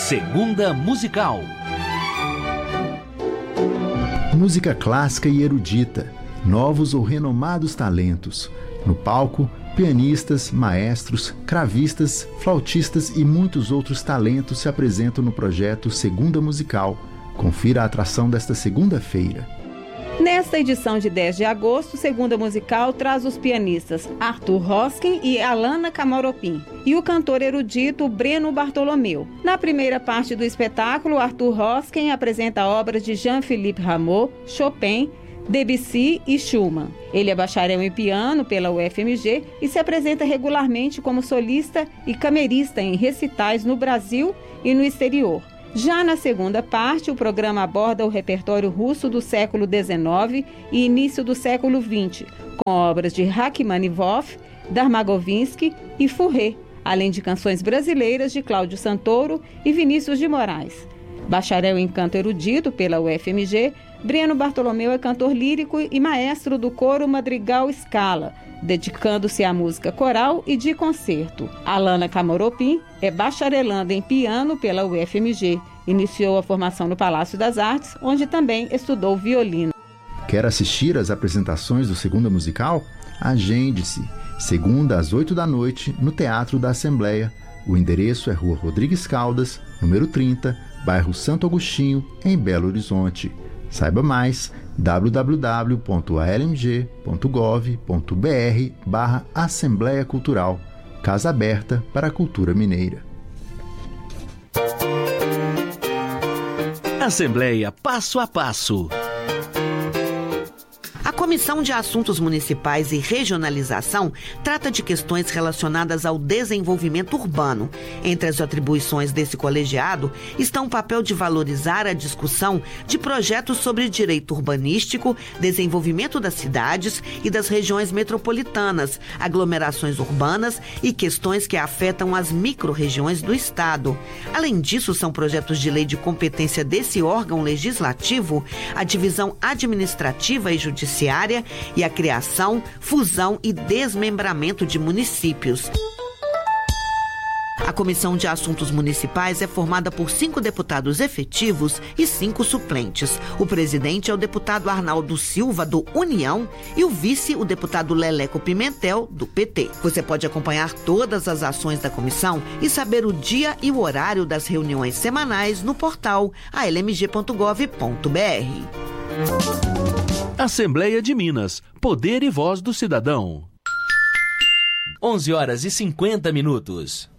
Segunda Musical. Música clássica e erudita, novos ou renomados talentos. No palco, pianistas, maestros, cravistas, flautistas e muitos outros talentos se apresentam no projeto Segunda Musical. Confira a atração desta segunda-feira. Nesta edição de 10 de agosto, Segunda Musical traz os pianistas Arthur Hoskin e Alana Kamaropin e o cantor erudito Breno Bartolomeu. Na primeira parte do espetáculo, Arthur Hoskin apresenta obras de Jean-Philippe Rameau, Chopin, Debussy e Schumann. Ele é bacharel em piano pela UFMG e se apresenta regularmente como solista e camerista em recitais no Brasil e no exterior. Já na segunda parte, o programa aborda o repertório russo do século XIX e início do século XX, com obras de Rachmaninoff, Darmagovinsky e Fauré, além de canções brasileiras de Cláudio Santoro e Vinícius de Moraes. Bacharel em canto erudito pela UFMG, Breno Bartolomeu é cantor lírico e maestro do coro Madrigal Scala, dedicando-se à música coral e de concerto. Alana Kamaropin é bacharelanda em piano pela UFMG. Iniciou a formação no Palácio das Artes, onde também estudou violino. Quer assistir às apresentações do Segunda Musical? Agende-se. Segunda às 8 da noite, no Teatro da Assembleia. O endereço é Rua Rodrigues Caldas, número 30, bairro Santo Agostinho, em Belo Horizonte. Saiba mais www.almg.gov.br/Assembleia Cultural, Casa Aberta para a Cultura Mineira. Assembleia Passo a Passo. A Comissão de Assuntos Municipais e Regionalização trata de questões relacionadas ao desenvolvimento urbano. Entre as atribuições desse colegiado estão o papel de valorizar a discussão de projetos sobre direito urbanístico, desenvolvimento das cidades e das regiões metropolitanas, aglomerações urbanas e questões que afetam as micro-regiões do Estado. Além disso, são projetos de lei de competência desse órgão legislativo a divisão administrativa e judiciária e a criação, fusão e desmembramento de municípios. A Comissão de Assuntos Municipais é formada por 5 deputados efetivos e 5 suplentes. O presidente é o deputado Arnaldo Silva, do União, e o vice, o deputado Leleco Pimentel, do PT. Você pode acompanhar todas as ações da comissão e saber o dia e o horário das reuniões semanais no portal almg.gov.br. Assembleia de Minas. Poder e voz do cidadão. 11h50.